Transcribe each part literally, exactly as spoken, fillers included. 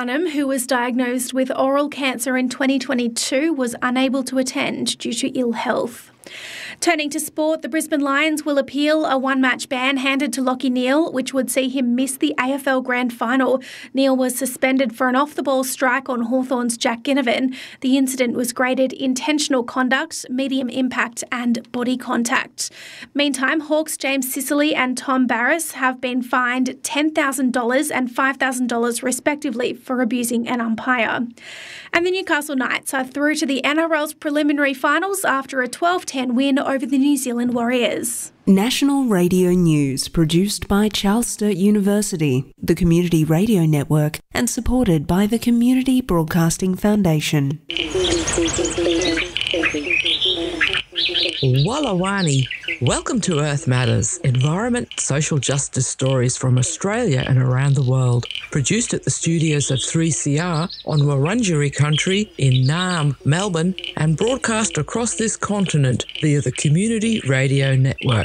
Barnum, who was diagnosed with oral cancer in twenty twenty-two, was unable to attend due to ill health. Turning to sport, the Brisbane Lions will appeal a one-match ban handed to Lachie Neale, which would see him miss the A F L Grand Final. Neale was suspended for an off-the-ball strike on Hawthorn's Jack Ginnivan. The incident was graded intentional conduct, medium impact and body contact. Meantime, Hawks James Sicily and Tom Barras have been fined ten thousand dollars and five thousand dollars respectively for abusing an umpire. And the Newcastle Knights are through to the N R L's preliminary finals after a twelve ten win over the New Zealand Warriors. National Radio News, produced by Charles Sturt University, the Community Radio Network, and supported by the Community Broadcasting Foundation. Wallawani. Welcome to Earth Matters, environment, social justice stories from Australia and around the world. Produced at the studios of three C R on Wurundjeri country in Naarm, Melbourne, and broadcast across this continent via the Community Radio Network.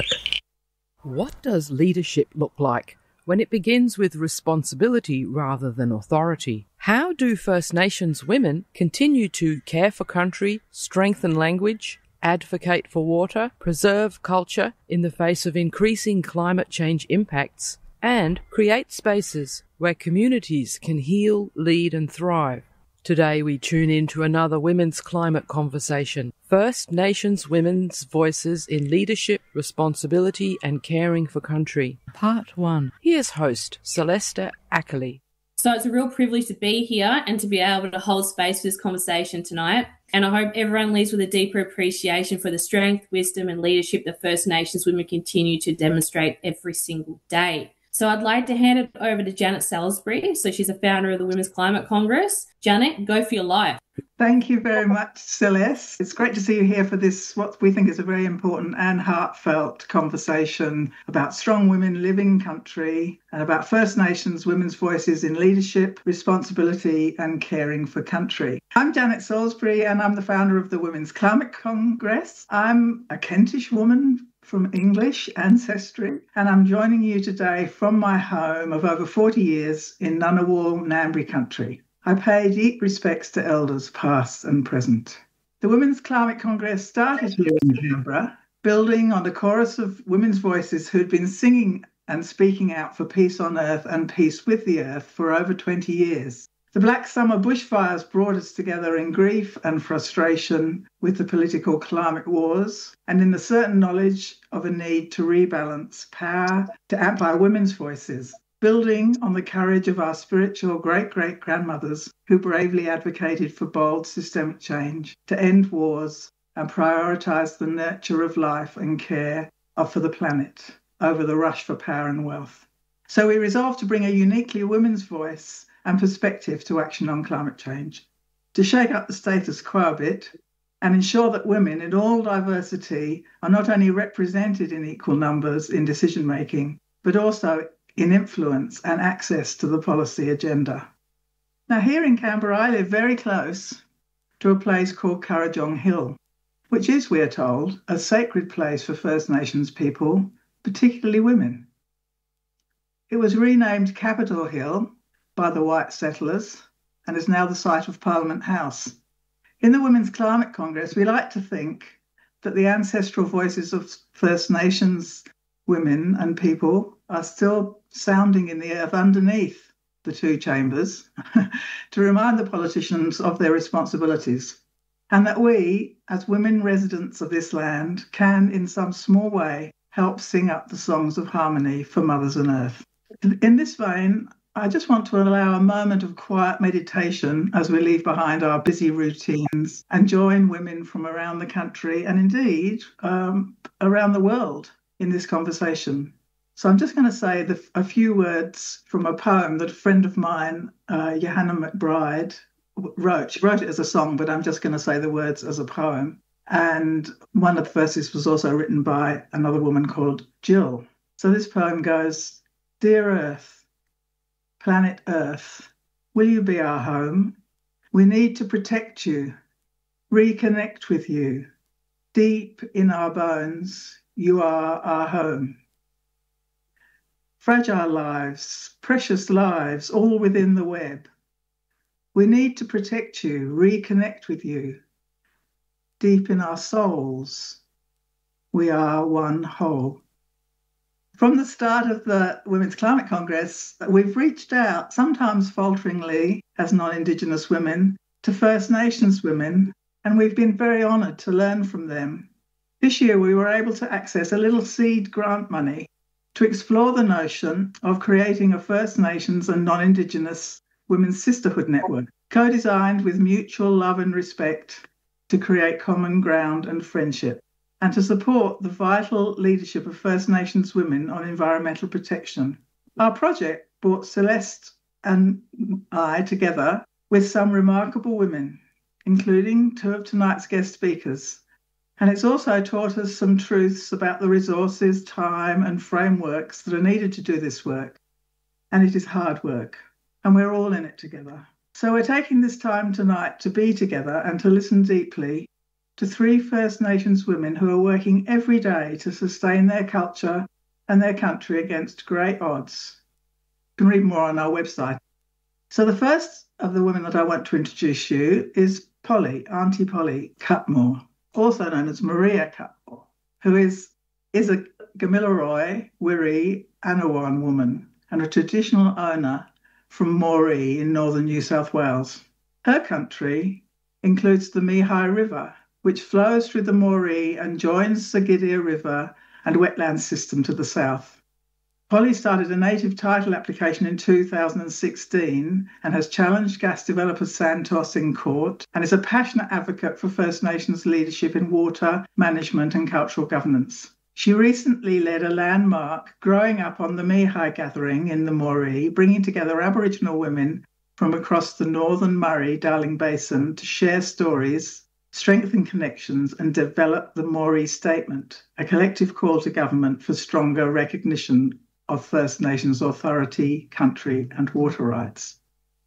What does leadership look like when it begins with responsibility rather than authority? How do First Nations women continue to care for country, strengthen language, advocate for water, preserve culture in the face of increasing climate change impacts, and create spaces where communities can heal, lead and thrive? Today we tune in to another women's climate conversation. First Nations women's voices in leadership, responsibility and caring for country. Part one. Here's host Celeste Ackley. So it's a real privilege to be here and to be able to hold space for this conversation tonight. And I hope everyone leaves with a deeper appreciation for the strength, wisdom and leadership that First Nations women continue to demonstrate every single day. So I'd like to hand it over to Janet Salisbury. So she's a founder of the Women's Climate Congress. Janet, go for your life. Thank you very much, Celeste. It's great to see you here for this, what we think is a very important and heartfelt conversation about strong women living country and about First Nations women's voices in leadership, responsibility and caring for country. I'm Janet Salisbury and I'm the founder of the Women's Climate Congress. I'm a Kentish woman from English ancestry, and I'm joining you today from my home of over forty years in Ngunnawal, Ngambri country. I pay deep respects to elders past and present. The Women's Climate Congress started here in Canberra, building on a chorus of women's voices who'd been singing and speaking out for peace on earth and peace with the earth for over twenty years. The Black Summer bushfires brought us together in grief and frustration with the political climate wars and in the certain knowledge of a need to rebalance power to amplify women's voices, building on the courage of our spiritual great-great-grandmothers who bravely advocated for bold systemic change to end wars and prioritise the nurture of life and care for the planet over the rush for power and wealth. So we resolved to bring a uniquely women's voice and perspective to action on climate change, to shake up the status quo a bit and ensure that women in all diversity are not only represented in equal numbers in decision-making, but also in influence and access to the policy agenda. Now, here in Canberra, I live very close to a place called Kurrajong Hill, which is, we are told, a sacred place for First Nations people, particularly women. It was renamed Capitol Hill by the white settlers and is now the site of Parliament House. In the Women's Climate Congress, we like to think that the ancestral voices of First Nations women and people are still sounding in the earth underneath the two chambers to remind the politicians of their responsibilities, and that we, as women residents of this land, can in some small way help sing up the songs of harmony for mothers and earth. In this vein, I just want to allow a moment of quiet meditation as we leave behind our busy routines and join women from around the country and indeed um, around the world in this conversation. So I'm just going to say the, a few words from a poem that a friend of mine, uh, Johanna McBride, wrote. She wrote it as a song, but I'm just going to say the words as a poem. And one of the verses was also written by another woman called Jill. So this poem goes, "Dear Earth, planet Earth, will you be our home? We need to protect you, reconnect with you. Deep in our bones, you are our home. Fragile lives, precious lives, all within the web. We need to protect you, reconnect with you. Deep in our souls, we are one whole. From the start of the Women's Climate Congress, we've reached out, sometimes falteringly, as non-Indigenous women, to First Nations women, and we've been very honoured to learn from them. This year, we were able to access a little seed grant money to explore the notion of creating a First Nations and non-Indigenous women's sisterhood network, co-designed with mutual love and respect to create common ground and friendship, and to support the vital leadership of First Nations women on environmental protection. Our project brought Celeste and I together with some remarkable women, including two of tonight's guest speakers. And it's also taught us some truths about the resources, time, and frameworks that are needed to do this work. And it is hard work, and we're all in it together. So we're taking this time tonight to be together and to listen deeply to three First Nations women who are working every day to sustain their culture and their country against great odds. You can read more on our website. So the first of the women that I want to introduce you is Polly, Auntie Polly Cutmore, also known as Maria Cutmore, who is, is a Gamilaroi, Wirri, Anawan woman and a traditional owner from Moree in northern New South Wales. Her country includes the Mihai River, which flows through the Moree and joins the Gidea River and wetland system to the south. Polly started a native title application in two thousand sixteen and has challenged gas developer Santos in court and is a passionate advocate for First Nations leadership in water management and cultural governance. She recently led a landmark Growing Up on the Mihai gathering in the Moree, bringing together Aboriginal women from across the northern Murray-Darling Basin to share stories, strengthen connections and develop the Moree Statement, a collective call to government for stronger recognition of First Nations authority, country and water rights.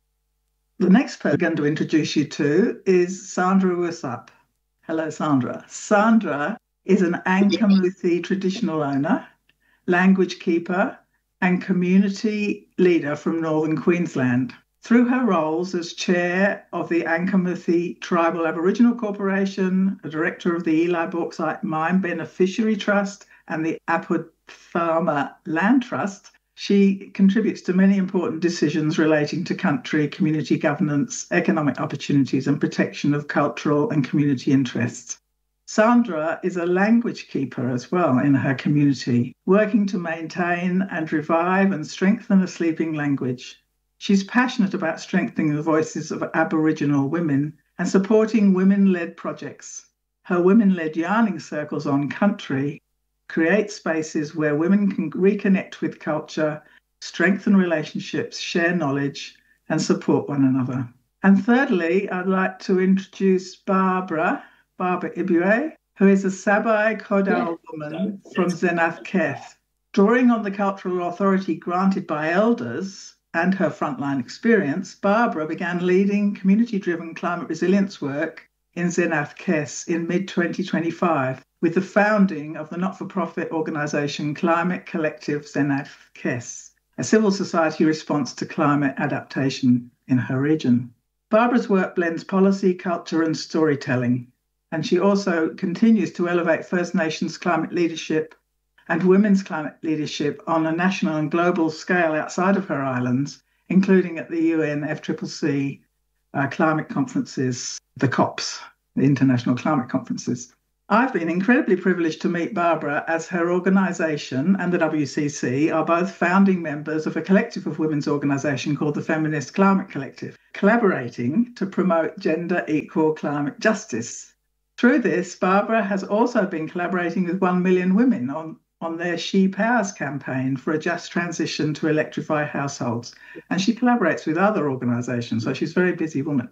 The next person I'm going to introduce you to is Sandra Wisup. Hello, Sandra. Sandra is an Ankamuthi traditional owner, language keeper and community leader from northern Queensland. Through her roles as chair of the Ankamuthi Tribal Aboriginal Corporation, a director of the Eli Bauxite Mine Beneficiary Trust and the Apudfarma Land Trust, she contributes to many important decisions relating to country, community governance, economic opportunities and protection of cultural and community interests. Sandra is a language keeper as well in her community, working to maintain and revive and strengthen a sleeping language. She's passionate about strengthening the voices of Aboriginal women and supporting women-led projects. Her women-led yarning circles on country create spaces where women can reconnect with culture, strengthen relationships, share knowledge, and support one another. And thirdly, I'd like to introduce Barbara, Barbara Ibue, who is a Sabai Kodal woman from Zenath Keth. Drawing on the cultural authority granted by elders and her frontline experience, Barbara began leading community-driven climate resilience work in Zenath Keth in mid twenty twenty-five with the founding of the not-for-profit organisation Climate Collective Zenath Keth, a civil society response to climate adaptation in her region. Barbara's work blends policy, culture and storytelling, and she also continues to elevate First Nations climate leadership and women's climate leadership on a national and global scale outside of her islands, including at the U N F C C C uh, climate conferences, the COPs, the International Climate Conferences. I've been incredibly privileged to meet Barbara as her organisation and the W C C are both founding members of a collective of women's organisation called the Feminist Climate Collective, collaborating to promote gender equal climate justice. Through this, Barbara has also been collaborating with one million women on, on their She Powers campaign for a just transition to electrify households. And she collaborates with other organisations, so she's a very busy woman.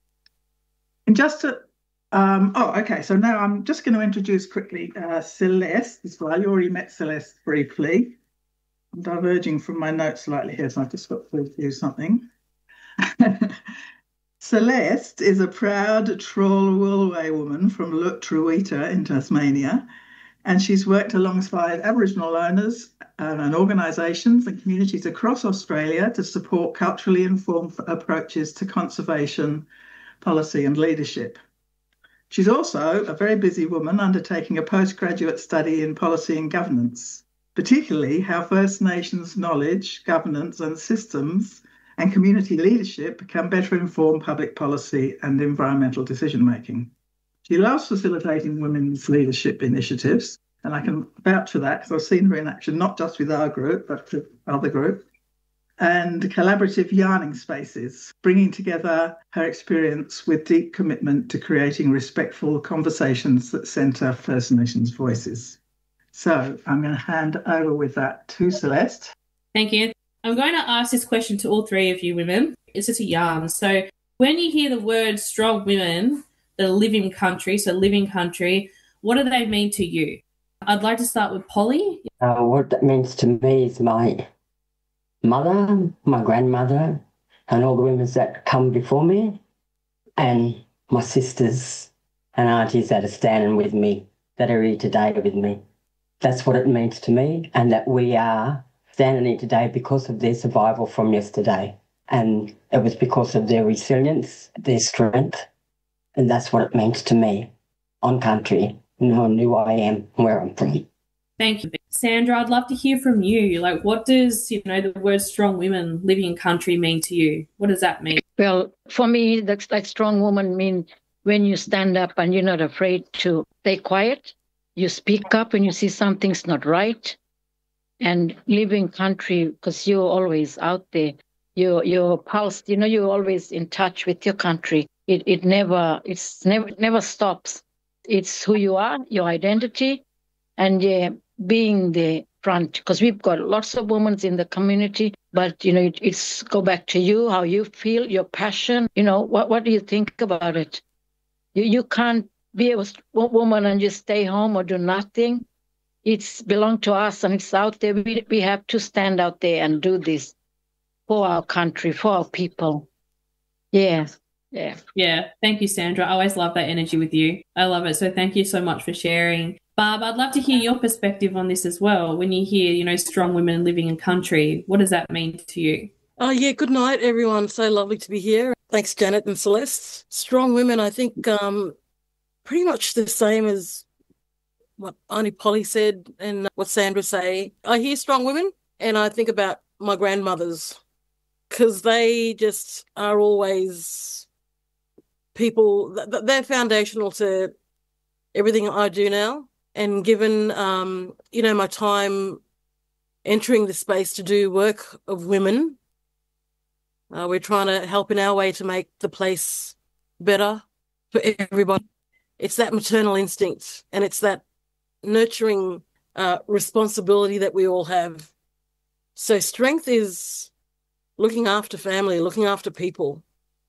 And just to, um, oh, okay, so now I'm just going to introduce quickly uh, Celeste as well. You already met Celeste briefly. I'm diverging from my notes slightly here, so I've just got to do something. Celeste is a proud Trawlwoolway woman from Lutruwita in Tasmania, and she's worked alongside Aboriginal owners and, and organisations and communities across Australia to support culturally informed approaches to conservation, policy and leadership. She's also a very busy woman undertaking a postgraduate study in policy and governance, particularly how First Nations knowledge, governance and systems and community leadership can better inform public policy and environmental decision-making. She loves facilitating women's leadership initiatives, and I can vouch for that because I've seen her in action, not just with our group, but with other groups, and collaborative yarning spaces, bringing together her experience with deep commitment to creating respectful conversations that centre First Nations voices. So I'm going to hand over with that to Celeste. Thank you. I'm going to ask this question to all three of you women. It's just a yarn. So when you hear the word strong women that live in country, so living country, what do they mean to you? I'd like to start with Polly. Uh, what that means to me is my mother, my grandmother, and all the women that come before me, and my sisters and aunties that are standing with me, that are here today with me. That's what it means to me, and that we are standing here today because of their survival from yesterday. And it was because of their resilience, their strength, and that's what it means to me on country, knowing who I am and where I'm from. Thank you. Sandra, I'd love to hear from you. Like, what does, you know, the word strong women living in country mean to you? What does that mean? Well, for me, that's like strong woman mean when you stand up and you're not afraid to stay quiet. You speak up when you see something's not right. And living country, because you're always out there. Your your pulse, you know, you're always in touch with your country. It it never it's never never stops. It's who you are, your identity, and yeah, being the front. Because we've got lots of women in the community, but you know, it, it's go back to you, how you feel, your passion. You know, what what do you think about it? You you can't be a woman and just stay home or do nothing. It's belong to us, and it's out there. We we have to stand out there and do this for our country, for our people. Yeah, yeah. Yeah, thank you, Sandra. I always love that energy with you. I love it. So thank you so much for sharing. Barb, I'd love to hear your perspective on this as well. When you hear, you know, strong women living in country, what does that mean to you? Oh, yeah, good night, everyone. So lovely to be here. Thanks, Janet and Celeste. Strong women, I think um, pretty much the same as what Auntie Polly said and what Sandra say. I hear strong women and I think about my grandmothers, because they just are always people, they're foundational to everything I do now. And given, um, you know, my time entering the space to do work of women, uh, we're trying to help in our way to make the place better for everybody. It's that maternal instinct and it's that nurturing uh, responsibility that we all have. So strength is looking after family, looking after people.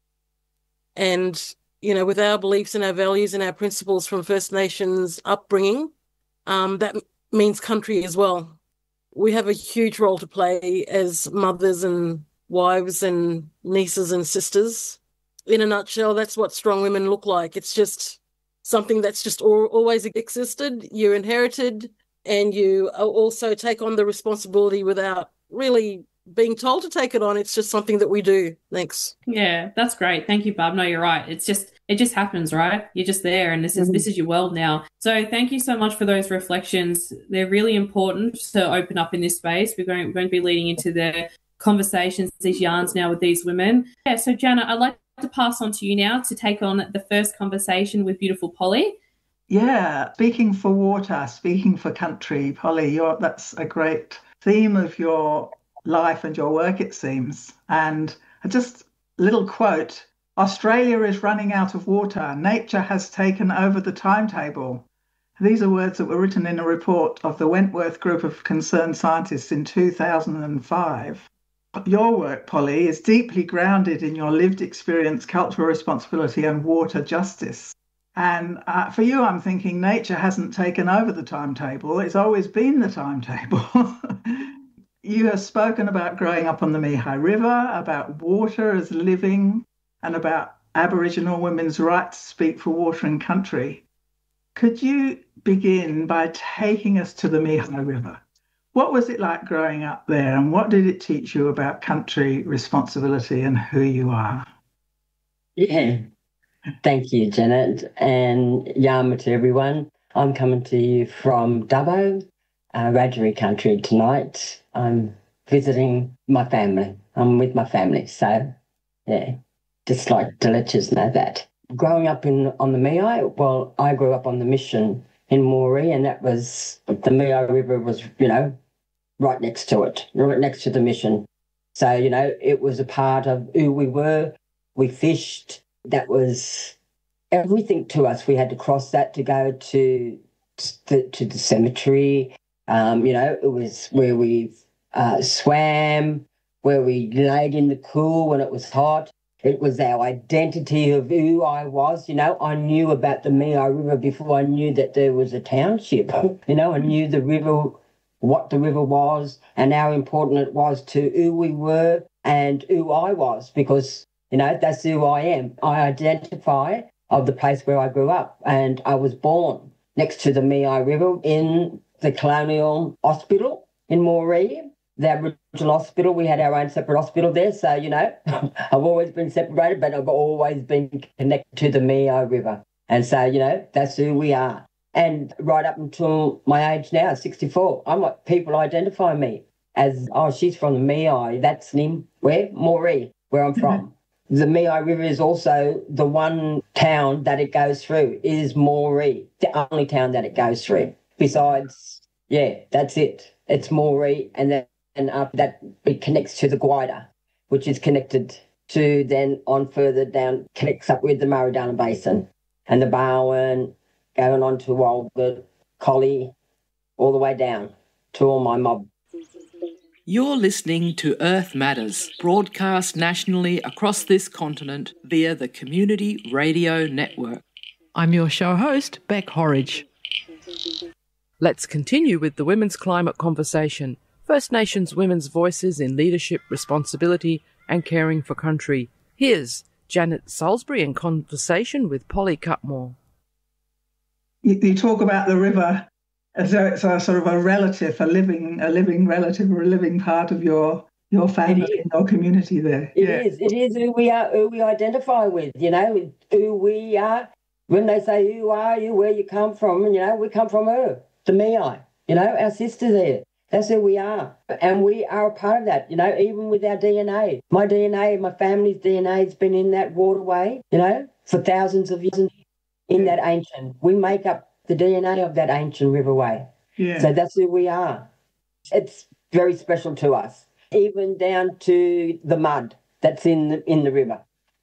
And, you know, with our beliefs and our values and our principles from First Nations upbringing, um, that means country as well. We have a huge role to play as mothers and wives and nieces and sisters. In a nutshell, that's what strong women look like. It's just something that's just al- always existed. You're inherited and you also take on the responsibility without really being told to take it on. It's just something that we do. Thanks. Yeah, that's great. Thank you, Barb. No, you're right. It's just, it just happens, right? You're just there and this is, mm-hmm. this is your world now. So thank you so much for those reflections. They're really important to open up in this space. We're going, we're going to be leading into the conversations, these yarns now with these women. Yeah, so Jana, I'd like to pass on to you now to take on the first conversation with beautiful Polly. Yeah, speaking for water, speaking for country, Polly, you're, that's a great theme of your life and your work, it seems. And just a little quote, Australia is running out of water. Nature has taken over the timetable. These are words that were written in a report of the Wentworth Group of Concerned Scientists in two thousand five. Your work, Polly, is deeply grounded in your lived experience, cultural responsibility and water justice. And uh, for you, I'm thinking nature hasn't taken over the timetable. It's always been the timetable. You have spoken about growing up on the Mihai River, about water as living, and about Aboriginal women's right to speak for water and country. Could you begin by taking us to the Mihai River? What was it like growing up there, and what did it teach you about country responsibility and who you are? Yeah, thank you, Janet, and Yama to everyone. I'm coming to you from Dubbo, uh, Wiradjuri country tonight. I'm visiting my family. I'm with my family, so yeah, just like to let you know that. Growing up in on the Meai, well, I grew up on the mission in Moree, and that was, the Meai River was, you know, right next to it, right next to the mission. So, you know, it was a part of who we were. We fished. That was everything to us. We had to cross that to go to the, to the cemetery. Um, you know, it was where we uh, swam, where we laid in the cool when it was hot. It was our identity of who I was. You know, I knew about the Meai River before I knew that there was a township. You know, I knew the river, what the river was, and how important it was to who we were and who I was, because, you know, that's who I am. I identify of the place where I grew up, and I was born next to the Meai River in the Colonial Hospital in Moree, the Aboriginal hospital. We had our own separate hospital there, so, you know, I've always been separated, but I've always been connected to the Meai River. And so, you know, that's who we are. And right up until my age now, sixty-four, I'm like, people identify me as, oh, she's from the Meai. That's Nim, where? Moree, where I'm from. The Meai River is also the one town that it goes through, is Moree, the only town that it goes through. Besides, yeah, that's it. It's Moree, and then and after that it connects to the Guida, which is connected to then on further down, connects up with the Murray-Darling Basin and the Barwon, going on to Walgett, Collie, all the way down to all my mob. You're listening to Earth Matters, broadcast nationally across this continent via the Community Radio Network. I'm your show host, Beck Horridge. Let's continue with the Women's Climate Conversation, First Nations women's voices in leadership, responsibility and caring for country. Here's Janet Salisbury in conversation with Polly Cutmore. You, you talk about the river as though it's a sort of a relative, a living, a living relative, or a living part of your your family and your community there. It yeah. is. It is who we are, who we identify with. You know, who we are. When they say who are you, where you come from, you know, we come from her, the Meai. You know, our sister there. That's who we are. And we are a part of that, you know, even with our D N A. My D N A, my family's D N A has been in that waterway, you know, for thousands of years in that ancient. We make up the D N A of that ancient riverway. Yeah. So that's who we are. It's very special to us, even down to the mud that's in the, in the river.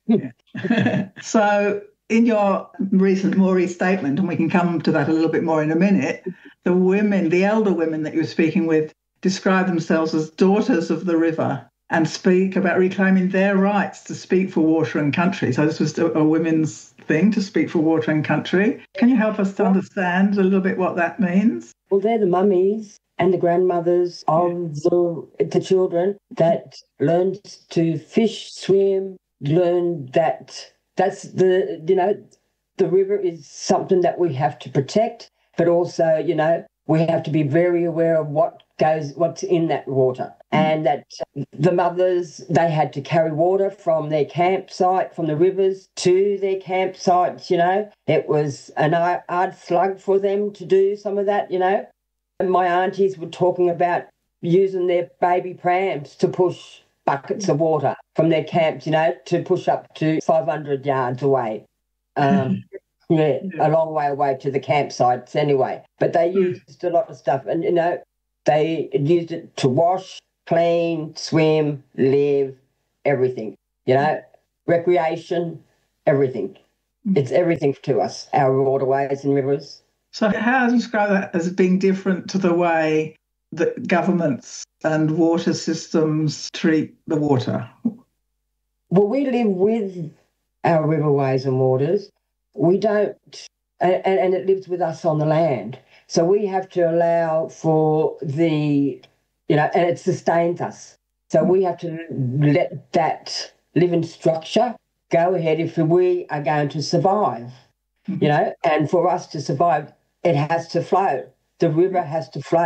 Yeah. So in your recent Moree statement, and we can come to that a little bit more in a minute, the women, the elder women that you were speaking with, describe themselves as daughters of the river and speak about reclaiming their rights to speak for water and country. So this was a women's thing, to speak for water and country. Can you help us to understand a little bit what that means? Well, they're the mummies and the grandmothers of the, the children that learned to fish, swim, learned that that's the, you know, the river is something that we have to protect, but also, you know, we have to be very aware of what goes, what's in that water. And that the mothers, they had to carry water from their campsite, from the rivers to their campsites, you know. It was an hard slug for them to do some of that, you know. And my aunties were talking about using their baby prams to push buckets of water from their camps, you know, to push up to five hundred yards away. Um, yeah, a long way away to the campsites anyway. But they used a lot of stuff, and, you know, they used it to wash, clean, swim, live, everything, you know, recreation, everything. It's everything to us, our waterways and rivers. So how do you describe that as being different to the way that governments and water systems treat the water? Well, we live with our riverways and waters. We don't, and, and it lives with us on the land. So we have to allow for the, you know, and it sustains us. So we have to let that living structure go ahead if we are going to survive, you know, and for us to survive, it has to flow. The river has to flow.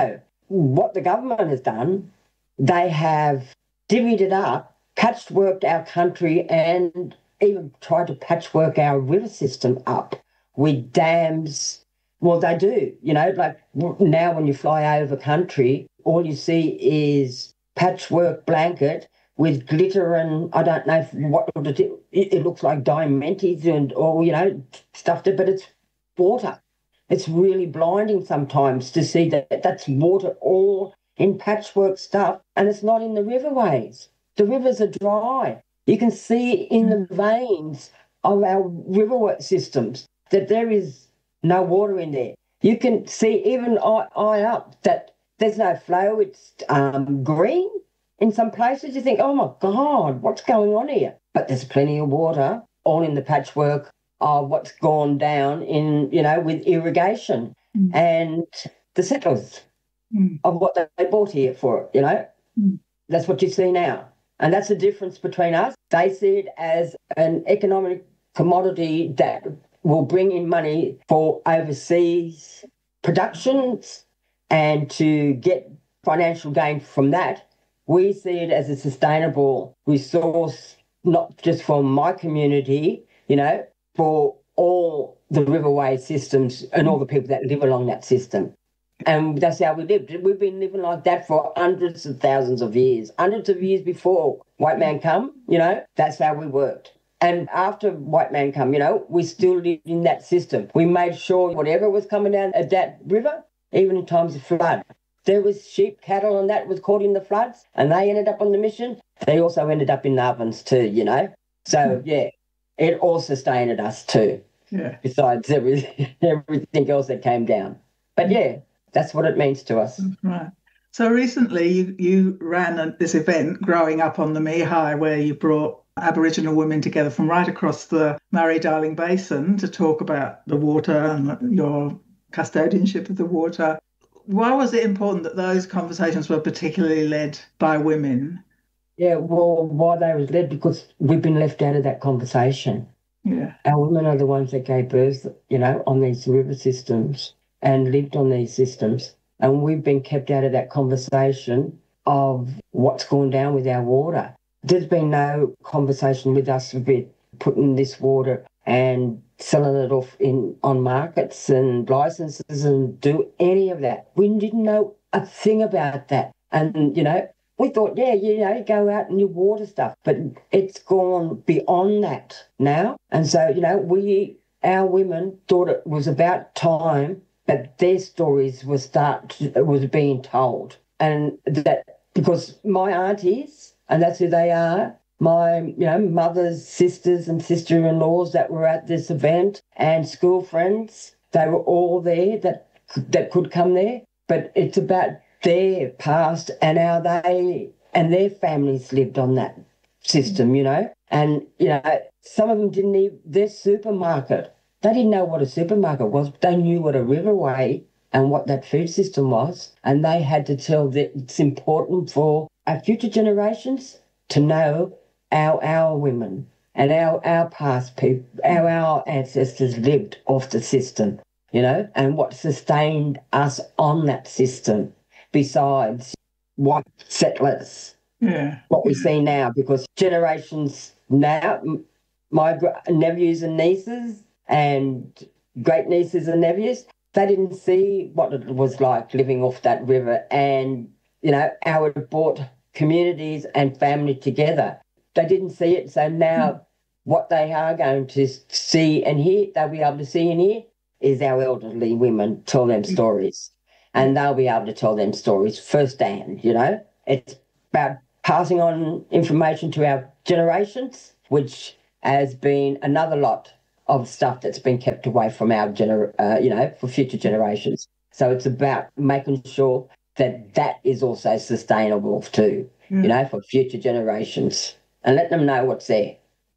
what the government has done, they have divvied it up, patchworked our country, and even tried to patchwork our river system up with dams. Well, they do, you know, like now when you fly over country, all you see is patchwork blanket with glitter and I don't know what it, it looks like diamantes and or, you know, stuff, there, but it's water. It's really blinding sometimes to see that that's water all in patchwork stuff and it's not in the riverways. The rivers are dry. You can see in the veins of our river systems that there is no water in there. You can see even eye, eye up that there's no flow. It's um, green. In some places you think, oh, my God, what's going on here? But there's plenty of water all in the patchwork of what's gone down in, you know, with irrigation mm. and the settlers mm. of what they bought here for, you know. Mm. That's what you see now. And that's the difference between us. They see it as an economic commodity that will bring in money for overseas productions and to get financial gain from that. We see it as a sustainable resource, not just for my community, you know, for all the riverway systems and all the people that live along that system. And that's how we lived. We've been living like that for hundreds of thousands of years. Hundreds of years before white man come, you know, that's how we worked. And after white man come, you know, we still lived in that system. We made sure whatever was coming down at that river, even in times of flood, there was sheep, cattle and that was caught in the floods and they ended up on the mission. They also ended up in the ovens too, you know. So, yeah, it all sustained us too, yeah. besides everything, everything else that came down. But, yeah, that's what it means to us. Right. So recently you, you ran a, this event, Growing Up on the Mihai, where you brought Aboriginal women together from right across the Murray-Darling Basin to talk about the water and your custodianship of the water. Why was it important that those conversations were particularly led by women? Yeah, well, why they was led? Because we've been left out of that conversation. Yeah. Our women are the ones that gave birth, you know, on these river systems and lived on these systems. And we've been kept out of that conversation of what's gone down with our water. There's been no conversation with us about putting this water and selling it off in on markets and licenses and do any of that. We didn't know a thing about that. And, you know, we thought, yeah, you know, go out and you water stuff. But it's gone beyond that now. And so, you know, we, our women thought it was about time that their stories were start was being told. And that because my aunties, and that's who they are, my, you know, mother's sisters and sister-in-laws that were at this event and school friends, they were all there that that could come there. But it's about their past and how they and their families lived on that system, you know. And, you know, some of them didn't even, their supermarket, they didn't know what a supermarket was, but they knew what a riverway and what that food system was. And they had to tell that it's important for our future generations to know our our women and our, our past people, our, our ancestors lived off the system, you know, and what sustained us on that system besides white settlers. Yeah. What we see now, because generations now, my nephews and nieces and great nieces and nephews, they didn't see what it was like living off that river and, you know, how it brought communities and family together. They didn't see it, so now mm. what they are going to see and hear, they'll be able to see and hear, is our elderly women tell them stories. And they'll be able to tell them stories firsthand, you know. It's about passing on information to our generations, which has been another lot of stuff that's been kept away from our, gener- uh, you know, for future generations. So it's about making sure that that is also sustainable too, mm. you know, for future generations, and let them know what's there.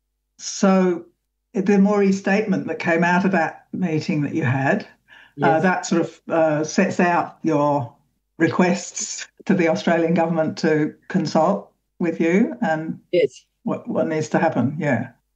So the Moree statement that came out of that meeting that you had, yes. uh, that sort of uh, sets out your requests to the Australian government to consult with you and yes. what, what needs to happen, yeah.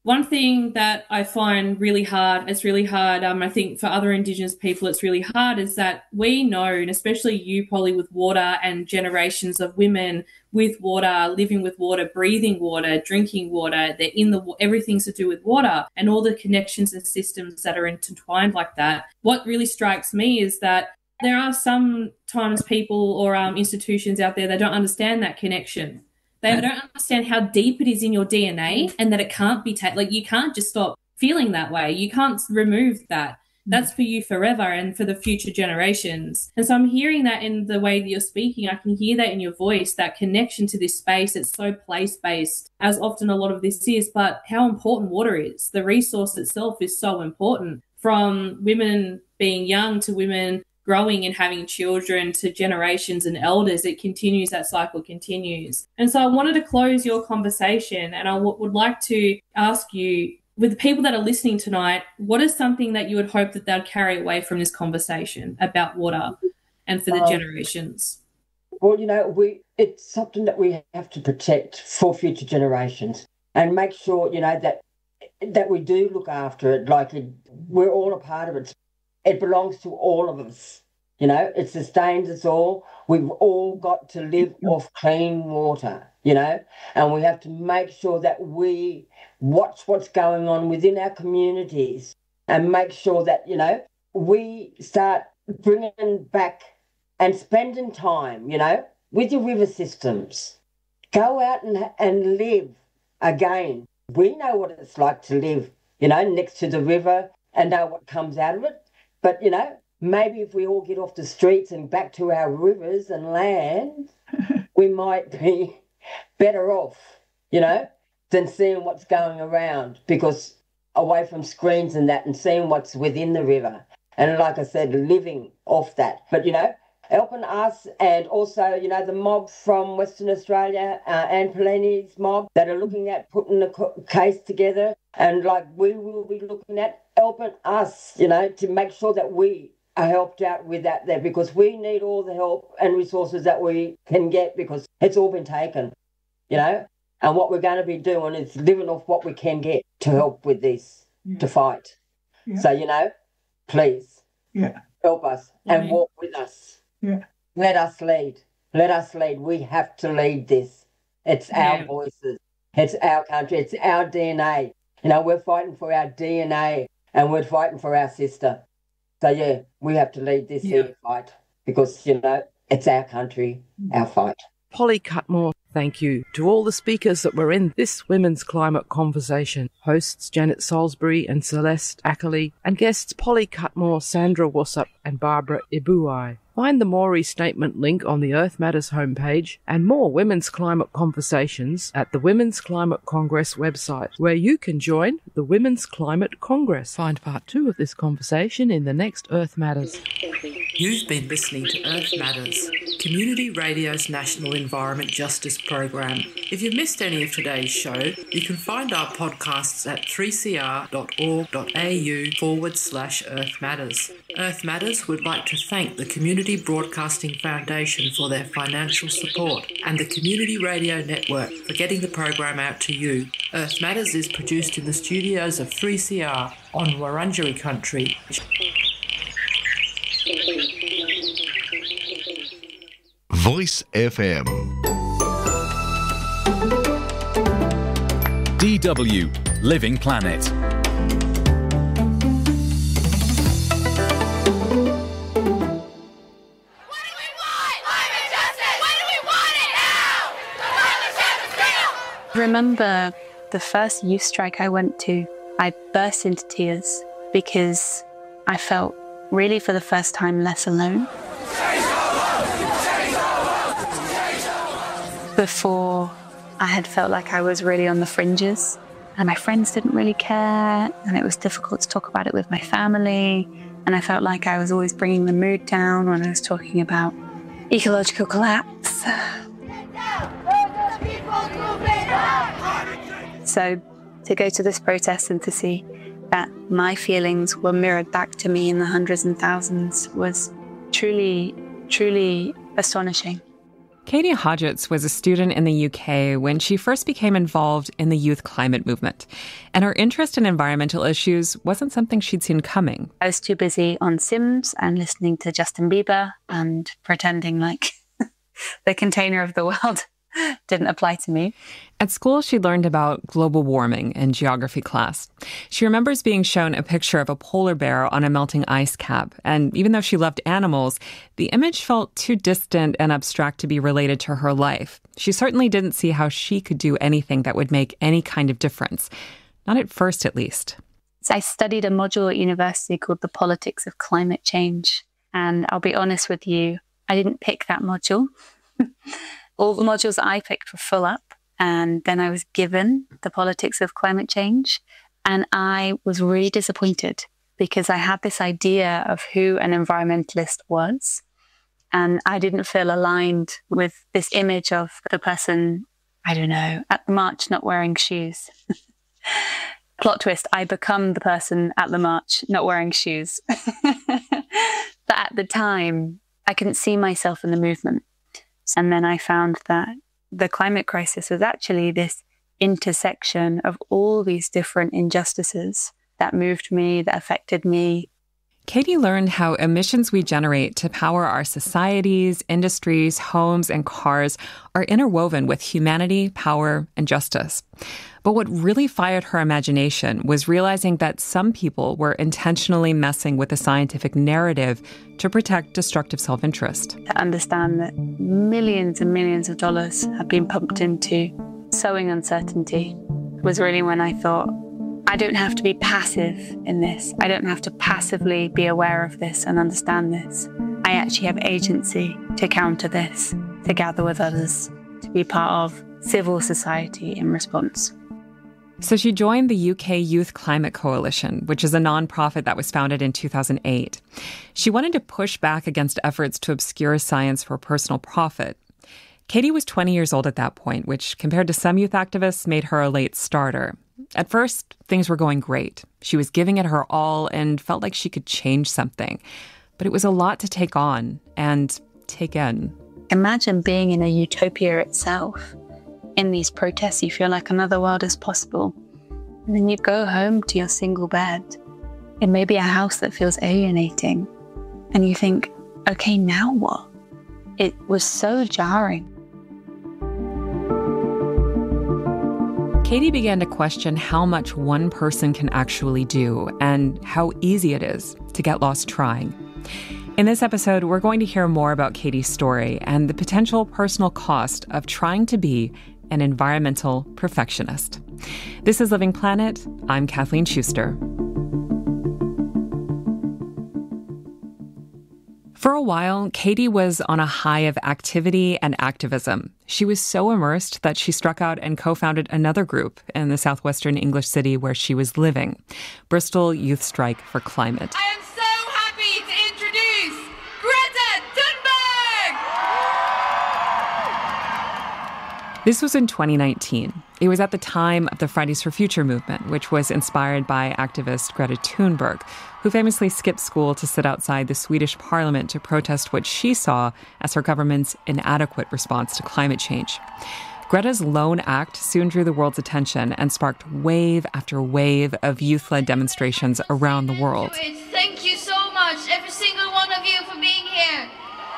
One thing that I find really hard, it's really hard, um, I think for other Indigenous people it's really hard, is that we know, and especially you, Polly, with water and generations of women with water, living with water, breathing water, drinking water, they're in the, everything's to do with water and all the connections and systems that are intertwined like that. What really strikes me is that there are sometimes people or um, institutions out there that don't understand that connection. They don't understand how deep it is in your D N A and that it can't be taken. Like, you can't just stop feeling that way. You can't remove that. That's for you forever and for the future generations. And so I'm hearing that in the way that you're speaking. I can hear that in your voice, that connection to this space. It's so place-based, as often a lot of this is, but how important water is. The resource itself is so important, from women being young to women growing and having children to generations and elders. It continues, that cycle continues. And so I wanted to close your conversation, and I w- would like to ask you, with the people that are listening tonight, what is something that you would hope that they'll carry away from this conversation about water and for the um, generations? Well, you know, we it's something that we have to protect for future generations and make sure, you know, that that we do look after it like it, we're all a part of it. It belongs to all of us, you know. It sustains us all. We've all got to live off clean water, you know, and we have to make sure that we watch what's going on within our communities and make sure that, you know, we start bringing back and spending time, you know, with your river systems. Go out and, and live again. We know what it's like to live, you know, next to the river and know what comes out of it. But, you know, maybe if we all get off the streets and back to our rivers and land, we might be better off, you know, than seeing what's going around, because away from screens and that, and seeing what's within the river. And like I said, living off that. But, you know, helping us, and also, you know, the mob from Western Australia, uh, Anne Pelini's mob, that are looking at putting the co- case together, and like we will be looking at helping us, you know, to make sure that we are helped out with that there, because we need all the help and resources that we can get, because it's all been taken, you know. And what we're going to be doing is living off what we can get to help with this, yeah. to fight. Yeah. So, you know, please yeah. help us and yeah. walk with us. Yeah. Let us lead. Let us lead. We have to lead this. It's yeah. our voices. It's our country. It's our D N A. You know, we're fighting for our D N A and we're fighting for our sister. So, yeah, we have to lead this yeah. fight, because, you know, it's our country, our fight. Polly Cutmore, thank you to all the speakers that were in this Women's Climate Conversation. Hosts Janet Salisbury and Celeste Ackley, and guests Polly Cutmore, Sandra Wassup and Barbara Ibuai. Find the Maury Statement link on the Earth Matters homepage and more Women's Climate Conversations at the Women's Climate Congress website, where you can join the Women's Climate Congress. Find part two of this conversation in the next Earth Matters. You've been listening to Earth Matters, Community Radio's National Environment Justice Program. If you've missed any of today's show, you can find our podcasts at three c r dot org dot a u forward slash Earth Matters. Earth Matters would like to thank the Community Broadcasting Foundation for their financial support, and the Community Radio Network for getting the program out to you. Earth Matters is produced in the studios of three C R on Wurundjeri country. Voice F M. D W Living Planet. I remember the first youth strike I went to, I burst into tears because I felt really for the first time less alone. Before, I had felt like I was really on the fringes and my friends didn't really care, and it was difficult to talk about it with my family, and I felt like I was always bringing the mood down when I was talking about ecological collapse. So to go to this protest and to see that my feelings were mirrored back to me in the hundreds and thousands was truly, truly astonishing. Katie Hodgetts was a student in the U K when she first became involved in the youth climate movement. And her interest in environmental issues wasn't something she'd seen coming. I was too busy on Sims and listening to Justin Bieber and pretending like the container of the world didn't apply to me. At school, she learned about global warming in geography class. She remembers being shown a picture of a polar bear on a melting ice cap. And even though she loved animals, the image felt too distant and abstract to be related to her life. She certainly didn't see how she could do anything that would make any kind of difference. Not at first, at least. So I studied a module at university called The Politics of Climate Change. And I'll be honest with you, I didn't pick that module. All the modules I picked were full up. And then I was given The Politics of Climate Change. And I was really disappointed because I had this idea of who an environmentalist was. And I didn't feel aligned with this image of the person, I don't know, at the march not wearing shoes. Plot twist, I become the person at the march not wearing shoes. But at the time, I couldn't see myself in the movement. And then I found that the climate crisis was actually this intersection of all these different injustices that moved me, that affected me. Katie learned how emissions we generate to power our societies, industries, homes, and cars are interwoven with humanity, power, and justice. But what really fired her imagination was realizing that some people were intentionally messing with the scientific narrative to protect destructive self-interest. To understand that millions and millions of dollars have been pumped into sowing uncertainty was really when I thought, I don't have to be passive in this. I don't have to passively be aware of this and understand this. I actually have agency to counter this, to gather with others, to be part of civil society in response. So she joined the U K Youth Climate Coalition, which is a nonprofit that was founded in two thousand eight. She wanted to push back against efforts to obscure science for personal profit. Katie was twenty years old at that point, which compared to some youth activists made her a late starter. At first, things were going great. She was giving it her all and felt like she could change something. But it was a lot to take on and take in. Imagine being in a utopia itself. In these protests, you feel like another world is possible. And then you go home to your single bed. It may be a house that feels alienating. And you think, okay, now what? It was so jarring. Katie began to question how much one person can actually do and how easy it is to get lost trying. In this episode, we're going to hear more about Katie's story and the potential personal cost of trying to be an environmental perfectionist. This is Living Planet. I'm Kathleen Schuster. For a while, Katie was on a high of activity and activism. She was so immersed that she struck out and co-founded another group in the southwestern English city where she was living, Bristol Youth Strike for Climate. I am so happy to introduce Greta Thunberg! This was in twenty nineteen. It was at the time of the Fridays for Future movement, which was inspired by activist Greta Thunberg, who famously skipped school to sit outside the Swedish parliament to protest what she saw as her government's inadequate response to climate change. Greta's lone act soon drew the world's attention and sparked wave after wave of youth-led demonstrations around the world. Thank you so much, every single one of you, for being here.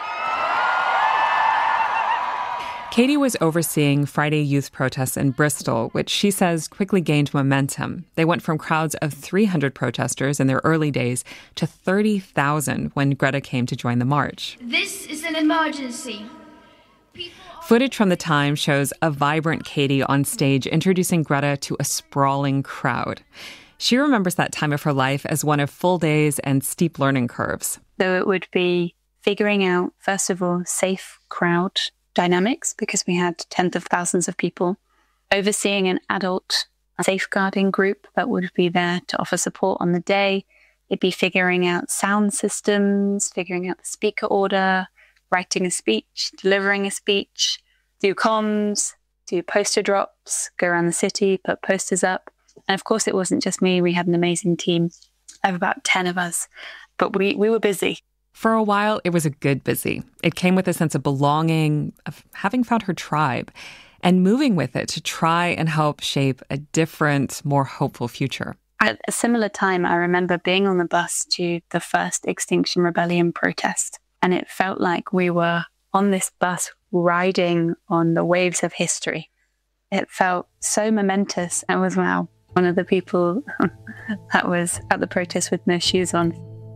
Katie was overseeing Friday youth protests in Bristol, which she says quickly gained momentum. They went from crowds of three hundred protesters in their early days to thirty thousand when Greta came to join the march. This is an emergency. Footage from the time shows a vibrant Katie on stage introducing Greta to a sprawling crowd. She remembers that time of her life as one of full days and steep learning curves. So it would be figuring out, first of all, safe crowd dynamics, because we had tens of thousands of people, overseeing an adult safeguarding group that would be there to offer support on the day. It'd be figuring out sound systems, figuring out the speaker order, writing a speech, delivering a speech, do comms, do poster drops, go around the city, put posters up. And of course, it wasn't just me. We had an amazing team of about ten of us, but we, we were busy. For a while, it was a good busy. It came with a sense of belonging, of having found her tribe, and moving with it to try and help shape a different, more hopeful future. At a similar time, I remember being on the bus to the first Extinction Rebellion protest, and it felt like we were on this bus riding on the waves of history. It felt so momentous. I was, wow, one of the people that was at the protest with no shoes on.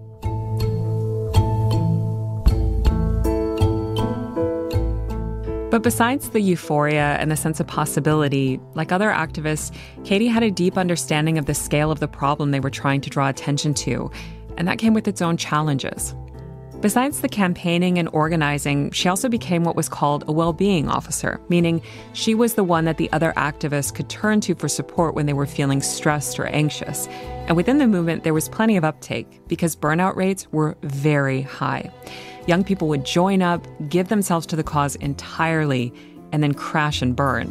But besides the euphoria and the sense of possibility, like other activists, Katie had a deep understanding of the scale of the problem they were trying to draw attention to, and that came with its own challenges. Besides the campaigning and organizing, she also became what was called a well-being officer, meaning she was the one that the other activists could turn to for support when they were feeling stressed or anxious. And within the movement, there was plenty of uptake because burnout rates were very high. Young people would join up, give themselves to the cause entirely, and then crash and burn.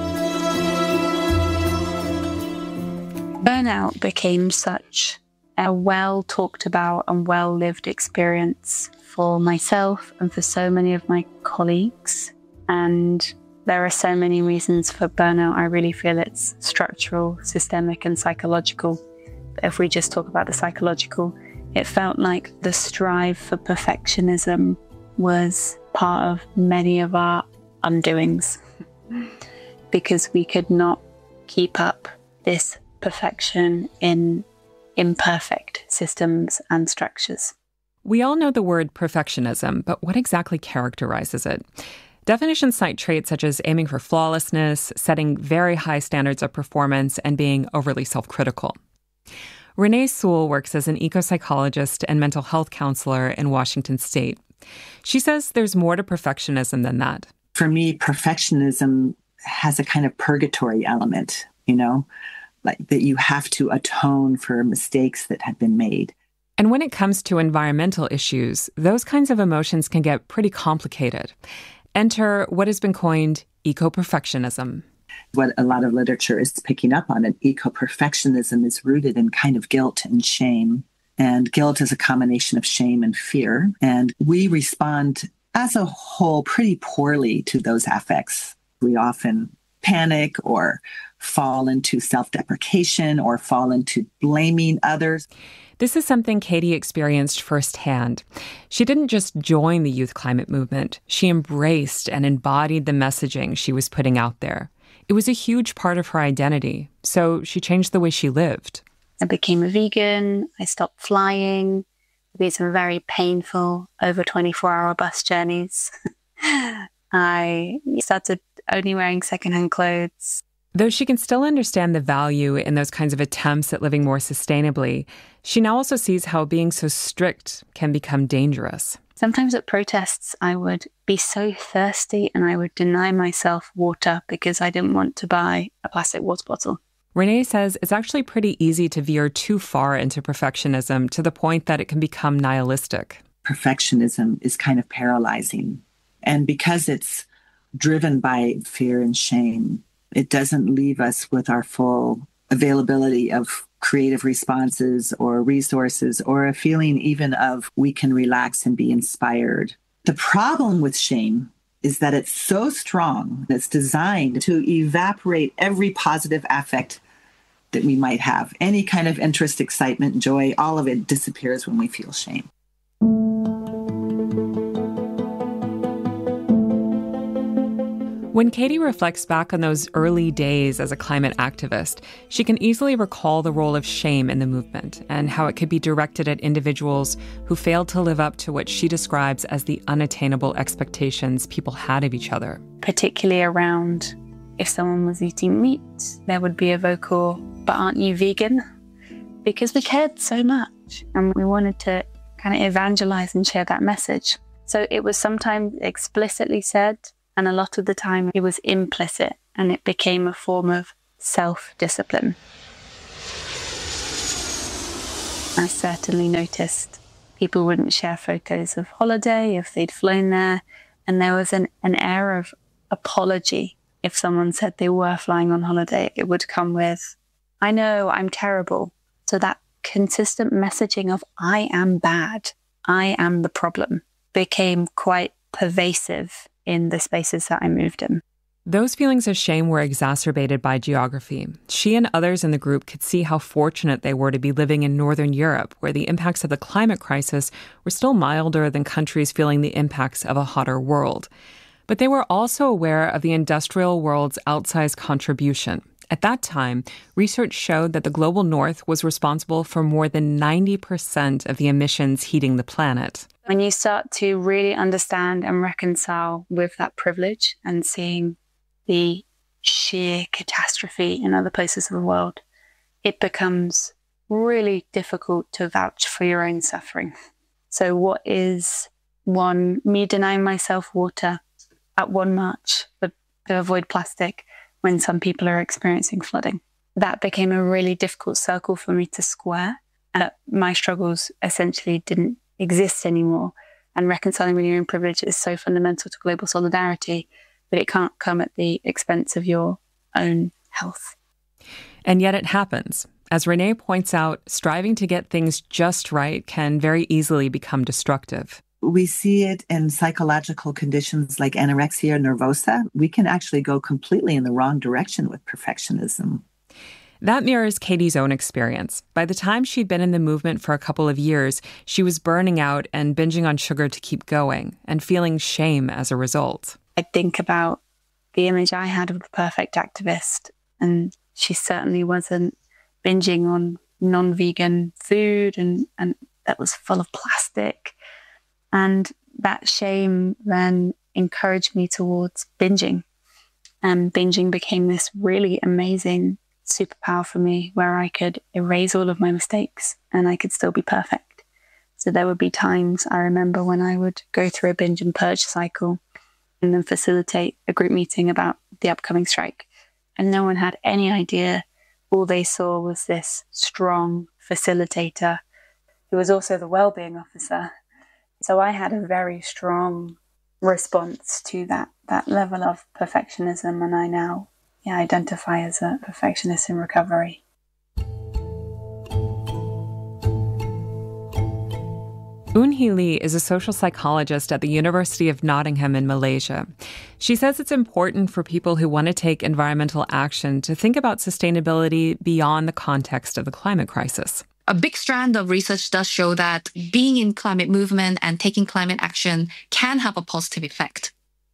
Burnout became such a well talked about and well lived experience for myself and for so many of my colleagues. And there are so many reasons for burnout. I really feel it's structural, systemic, and psychological. But if we just talk about the psychological, it felt like the strive for perfectionism was part of many of our undoings because we could not keep up this perfection in imperfect systems and structures. We all know the word perfectionism, but what exactly characterizes it? Definitions cite traits such as aiming for flawlessness, setting very high standards of performance, and being overly self-critical. Renee Sewell works as an eco-psychologist and mental health counselor in Washington State. She says there's more to perfectionism than that. For me, perfectionism has a kind of purgatory element, you know, like that you have to atone for mistakes that have been made. And when it comes to environmental issues, those kinds of emotions can get pretty complicated. Enter what has been coined eco-perfectionism. What a lot of literature is picking up on it, eco-perfectionism is rooted in kind of guilt and shame. And guilt is a combination of shame and fear. And we respond as a whole pretty poorly to those affects. We often panic or fall into self-deprecation or fall into blaming others. This is something Katie experienced firsthand. She didn't just join the youth climate movement. She embraced and embodied the messaging she was putting out there. It was a huge part of her identity, so she changed the way she lived. I became a vegan. I stopped flying. I made some very painful over twenty-four hour bus journeys. I started only wearing secondhand clothes. Though she can still understand the value in those kinds of attempts at living more sustainably, she now also sees how being so strict can become dangerous. Sometimes at protests, I would be so thirsty and I would deny myself water because I didn't want to buy a plastic water bottle. Renee says it's actually pretty easy to veer too far into perfectionism to the point that it can become nihilistic. Perfectionism is kind of paralyzing. And because it's driven by fear and shame, it doesn't leave us with our full availability of creative responses or resources or a feeling even of we can relax and be inspired. The problem with shame is that it's so strong, it's designed to evaporate every positive affect that we might have. Any kind of interest, excitement, joy, all of it disappears when we feel shame. When Katie reflects back on those early days as a climate activist, she can easily recall the role of shame in the movement and how it could be directed at individuals who failed to live up to what she describes as the unattainable expectations people had of each other. Particularly around if someone was eating meat, there would be a vocal, "But aren't you vegan?" Because we cared so much and we wanted to kind of evangelize and share that message. So it was sometimes explicitly said, and a lot of the time it was implicit, and it became a form of self-discipline. I certainly noticed people wouldn't share photos of holiday if they'd flown there, and there was an, an air of apology. If someone said they were flying on holiday, it would come with, "I know, I'm terrible." So that consistent messaging of, I am bad, I am the problem became quite pervasive in the spaces that I moved in. Those feelings of shame were exacerbated by geography. She and others in the group could see how fortunate they were to be living in Northern Europe, where the impacts of the climate crisis were still milder than countries feeling the impacts of a hotter world. But they were also aware of the industrial world's outsized contribution. At that time, research showed that the global north was responsible for more than ninety percent of the emissions heating the planet. When you start to really understand and reconcile with that privilege and seeing the sheer catastrophe in other places of the world, it becomes really difficult to vouch for your own suffering. So what is one, me denying myself water at one march to avoid plastic when some people are experiencing flooding? That became a really difficult circle for me to square. And my struggles essentially didn't exist anymore. And reconciling with your own privilege is so fundamental to global solidarity, but it can't come at the expense of your own health. And yet it happens. As Renee points out, striving to get things just right can very easily become destructive. We see it in psychological conditions like anorexia nervosa. We can actually go completely in the wrong direction with perfectionism. That mirrors Katie's own experience. By the time she'd been in the movement for a couple of years, she was burning out and binging on sugar to keep going and feeling shame as a result. I think about the image I had of the perfect activist, and she certainly wasn't binging on non-vegan food and, and that was full of plastic. And that shame then encouraged me towards binging. And binging became this really amazing superpower for me where I could erase all of my mistakes and I could still be perfect. So there would be times I remember when I would go through a binge and purge cycle and then facilitate a group meeting about the upcoming strike. And no one had any idea. All they saw was this strong facilitator who was also the wellbeing officer. So I had a very strong response to that, that level of perfectionism. And I now yeah, identify as a perfectionist in recovery. Eun Hee Lee is a social psychologist at the University of Nottingham in Malaysia. She says it's important for people who want to take environmental action to think about sustainability beyond the context of the climate crisis. A big strand of research does show that being in climate movement and taking climate action can have a positive effect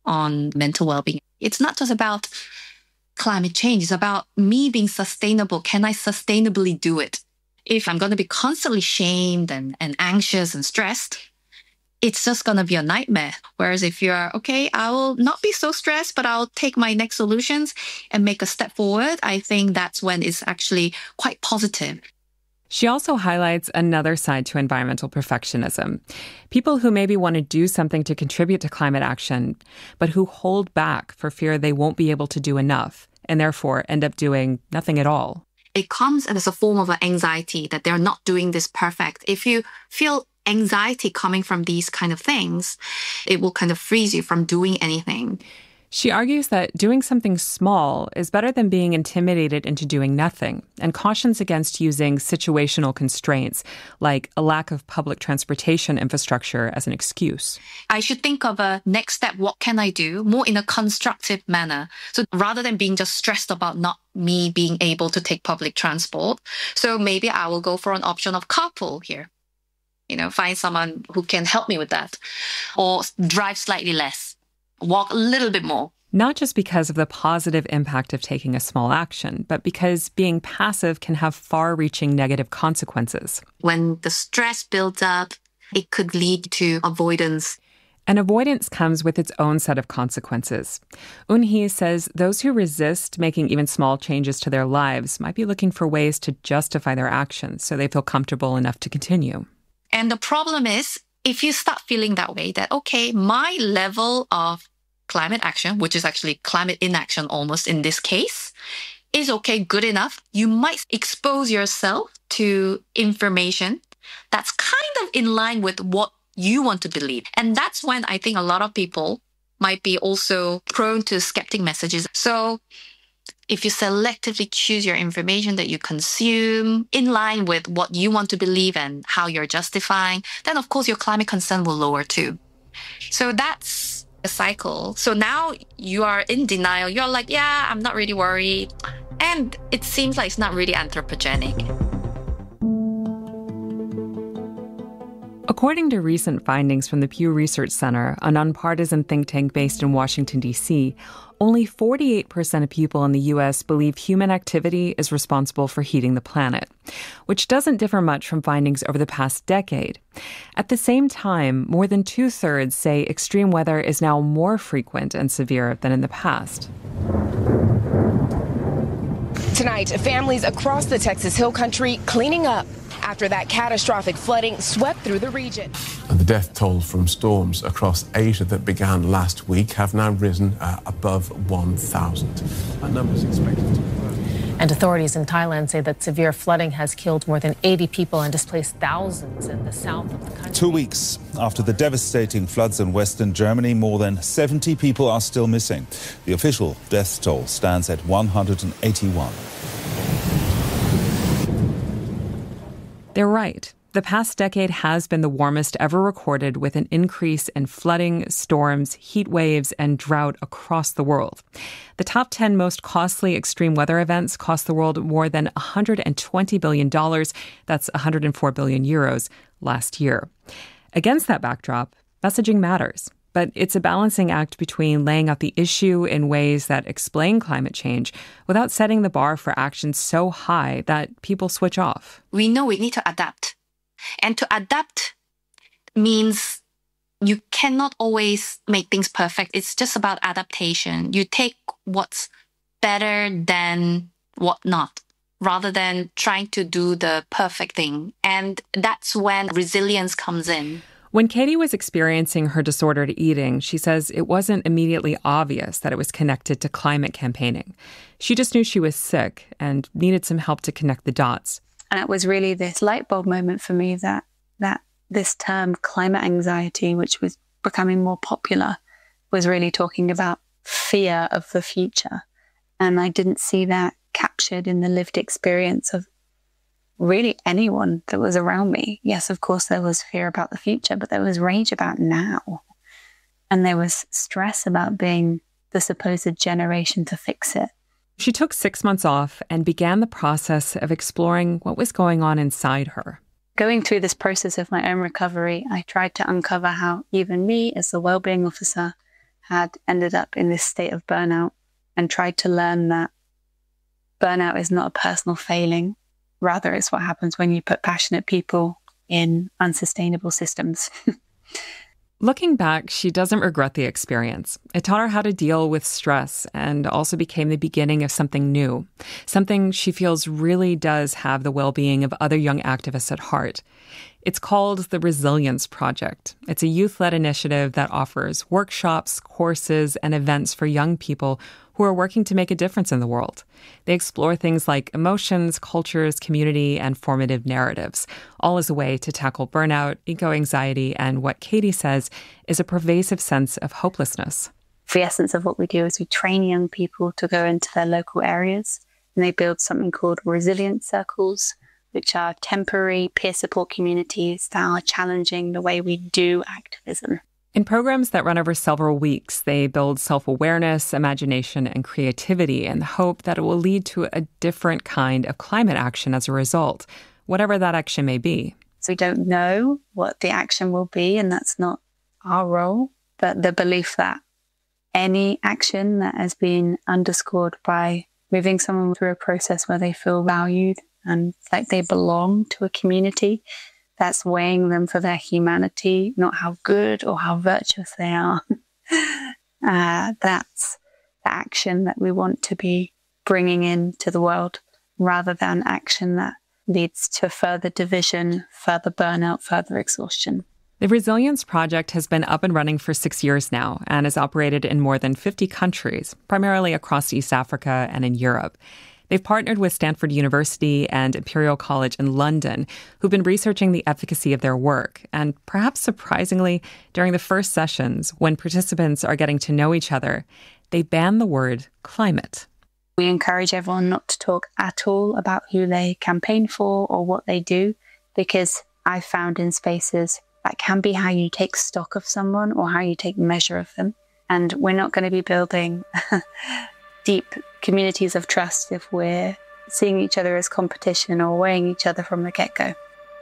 on mental well-being. It's not just about climate change, it's about me being sustainable. Can I sustainably do it? If I'm going to be constantly shamed and, and anxious and stressed, it's just going to be a nightmare. Whereas if you're, okay, I will not be so stressed, but I'll take my next solutions and make a step forward, I think that's when it's actually quite positive. She also highlights another side to environmental perfectionism. People who maybe want to do something to contribute to climate action, but who hold back for fear they won't be able to do enough, and therefore end up doing nothing at all. It comes as a form of anxiety that they're not doing this perfect. If you feel anxiety coming from these kind of things, it will kind of freeze you from doing anything. She argues that doing something small is better than being intimidated into doing nothing, and cautions against using situational constraints, like a lack of public transportation infrastructure, as an excuse. I should think of a next step, what can I do, more in a constructive manner. So rather than being just stressed about not me being able to take public transport, so maybe I will go for an option of carpool here. You know, find someone who can help me with that, or drive slightly less. Walk a little bit more. Not just because of the positive impact of taking a small action, but because being passive can have far-reaching negative consequences. When the stress builds up, it could lead to avoidance. And avoidance comes with its own set of consequences. Eun Hee says those who resist making even small changes to their lives might be looking for ways to justify their actions so they feel comfortable enough to continue. And the problem is, if you start feeling that way, that, okay, my level of climate action, which is actually climate inaction almost in this case, is okay, good enough, you might expose yourself to information that's kind of in line with what you want to believe. And that's when I think a lot of people might be also prone to skeptic messages. So if you selectively choose your information that you consume in line with what you want to believe and how you're justifying, then of course your climate concern will lower too. So that's a cycle. So now you are in denial. You're like, yeah, I'm not really worried. And it seems like it's not really anthropogenic. According to recent findings from the Pew Research Center, a nonpartisan think tank based in Washington, D C, only forty-eight percent of people in the U S believe human activity is responsible for heating the planet, which doesn't differ much from findings over the past decade. At the same time, more than two-thirds say extreme weather is now more frequent and severe than in the past. Tonight, families across the Texas Hill Country cleaning up after that catastrophic flooding swept through the region. And the death toll from storms across Asia that began last week have now risen uh, above one thousand. That number is expected to grow. And authorities in Thailand say that severe flooding has killed more than eighty people and displaced thousands in the south of the country. Two weeks after the devastating floods in western Germany, more than seventy people are still missing. The official death toll stands at one hundred eighty-one. They're right. The past decade has been the warmest ever recorded, with an increase in flooding, storms, heat waves, and drought across the world. The top ten most costly extreme weather events cost the world more than one hundred twenty billion dollars. That's one hundred four billion euros last year. Against that backdrop, messaging matters. But it's a balancing act between laying out the issue in ways that explain climate change without setting the bar for action so high that people switch off. We know we need to adapt. And to adapt means you cannot always make things perfect. It's just about adaptation. You take what's better than what not, rather than trying to do the perfect thing. And that's when resilience comes in. When Katie was experiencing her disordered eating, she says it wasn't immediately obvious that it was connected to climate campaigning. She just knew she was sick and needed some help to connect the dots. And it was really this light bulb moment for me that that this term climate anxiety, which was becoming more popular, was really talking about fear of the future. And I didn't see that captured in the lived experience of really anyone that was around me. Yes, of course, there was fear about the future, but there was rage about now. And there was stress about being the supposed generation to fix it. She took six months off and began the process of exploring what was going on inside her. Going through this process of my own recovery, I tried to uncover how even me, as the wellbeing officer, had ended up in this state of burnout, and tried to learn that burnout is not a personal failing. Rather, it's what happens when you put passionate people in unsustainable systems. Looking back, she doesn't regret the experience. It taught her how to deal with stress and also became the beginning of something new, something she feels really does have the well-being of other young activists at heart. It's called the Resilience Project. It's a youth-led initiative that offers workshops, courses, and events for young people who are working to make a difference in the world. They explore things like emotions, cultures, community, and formative narratives, all as a way to tackle burnout, eco-anxiety, and what Katie says is a pervasive sense of hopelessness. The essence of what we do is we train young people to go into their local areas, and they build something called resilience circles, which are temporary peer support communities that are challenging the way we do activism. In programs that run over several weeks, they build self-awareness, imagination, and creativity in the hope that it will lead to a different kind of climate action as a result, whatever that action may be. So we don't know what the action will be, and that's not our role, but the belief that any action that has been underscored by moving someone through a process where they feel valued and like they belong to a community, that's weighing them for their humanity, not how good or how virtuous they are. uh, that's the action that we want to be bringing into the world, rather than action that leads to further division, further burnout, further exhaustion. The Resilience Project has been up and running for six years now and is operated in more than fifty countries, primarily across East Africa and in Europe. They've partnered with Stanford University and Imperial College in London, who've been researching the efficacy of their work. And perhaps surprisingly, during the first sessions, when participants are getting to know each other, they ban the word climate. We encourage everyone not to talk at all about who they campaign for or what they do, because I've found in spaces that can be how you take stock of someone or how you take measure of them. And we're not going to be building deep communities of trust if we're seeing each other as competition or weighing each other from the get-go.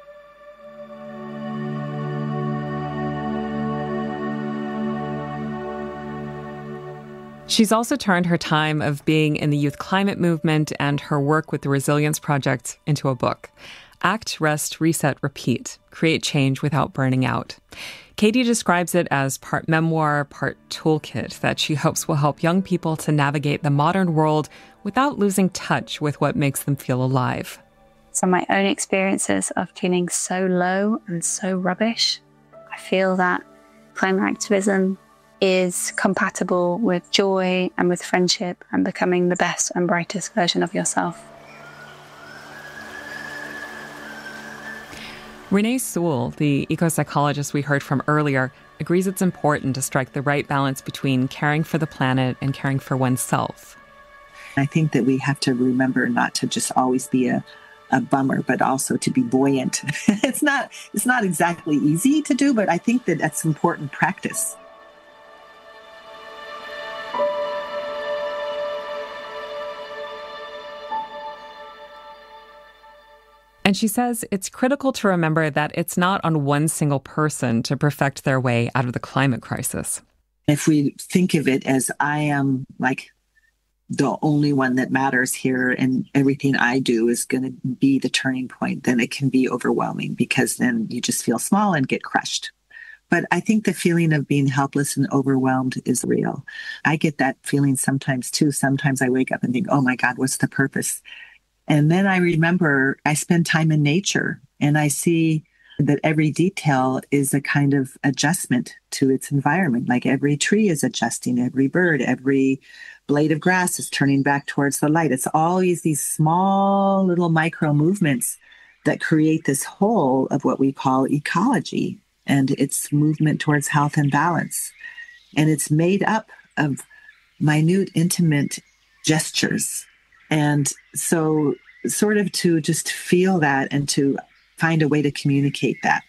She's also turned her time of being in the youth climate movement and her work with the Resilience Project into a book. Act, Rest, Reset, Repeat. Create change without burning out. Katie describes it as part memoir, part toolkit that she hopes will help young people to navigate the modern world without losing touch with what makes them feel alive. From my own experiences of feeling so low and so rubbish, I feel that climate activism is compatible with joy and with friendship and becoming the best and brightest version of yourself. Renee Sewell, the eco-psychologist we heard from earlier, agrees it's important to strike the right balance between caring for the planet and caring for oneself. I think that we have to remember not to just always be a, a bummer, but also to be buoyant. It's not, it's not exactly easy to do, but I think that that's important practice. And she says it's critical to remember that it's not on one single person to perfect their way out of the climate crisis. If we think of it as I am like the only one that matters here and everything I do is going to be the turning point, then it can be overwhelming because then you just feel small and get crushed. But I think the feeling of being helpless and overwhelmed is real. I get that feeling sometimes too. Sometimes I wake up and think, oh my God, what's the purpose? And then I remember I spend time in nature and I see that every detail is a kind of adjustment to its environment. Like every tree is adjusting, every bird, every blade of grass is turning back towards the light. It's always these small little micro movements that create this whole of what we call ecology and its movement towards health and balance. And it's made up of minute, intimate gestures. And so sort of to just feel that and to find a way to communicate that.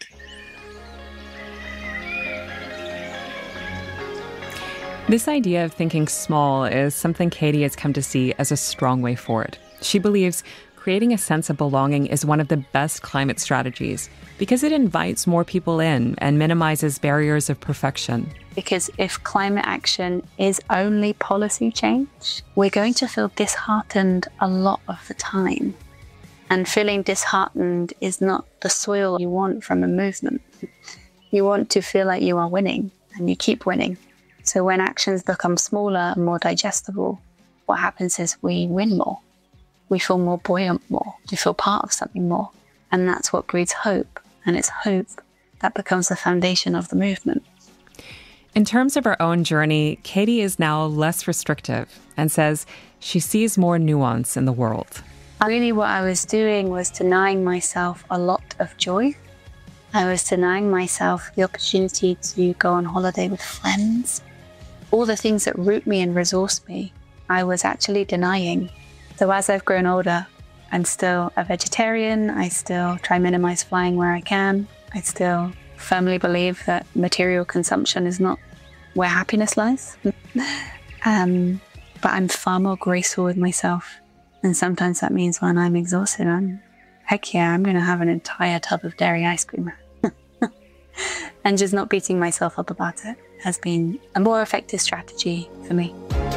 This idea of thinking small is something Katie has come to see as a strong way forward. She believes creating a sense of belonging is one of the best climate strategies because it invites more people in and minimizes barriers of perfection. Because if climate action is only policy change, we're going to feel disheartened a lot of the time. And feeling disheartened is not the soil you want from a movement. You want to feel like you are winning and you keep winning. So when actions become smaller and more digestible, what happens is we win more. We feel more buoyant more. We feel part of something more. And that's what breeds hope. And it's hope that becomes the foundation of the movement. In terms of her own journey, Katie is now less restrictive and says she sees more nuance in the world. Really what I was doing was denying myself a lot of joy. I was denying myself the opportunity to go on holiday with friends. All the things that root me and resource me, I was actually denying. So as I've grown older, I'm still a vegetarian. I still try and minimize flying where I can. I still firmly believe that material consumption is not where happiness lies. um, but I'm far more graceful with myself. And sometimes that means when I'm exhausted, I'm, heck yeah, I'm going to have an entire tub of dairy ice cream. And just not beating myself up about it has been a more effective strategy for me.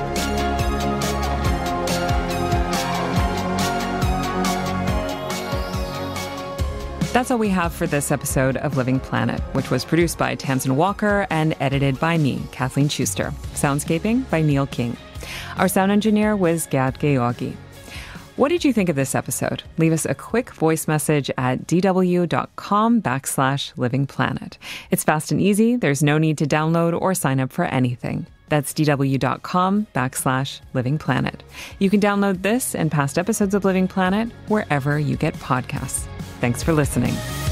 That's all we have for this episode of Living Planet, which was produced by Tamsin Walker and edited by me, Kathleen Schuster. Soundscaping by Neil King. Our sound engineer was Gad Georgi. What did you think of this episode? Leave us a quick voice message at dw.com backslash living planet. It's fast and easy. There's no need to download or sign up for anything. That's dw.com backslash living planet. You can download this and past episodes of Living Planet wherever you get podcasts. Thanks for listening.